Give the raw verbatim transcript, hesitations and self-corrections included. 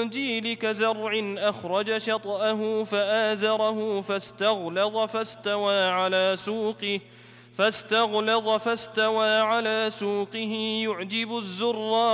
الإنجيل كزرع أخرج شطأه فآزره فاستغلظ فاستوى على سوقه فاستغلظ فاستوى على سوقه يعجب الزراع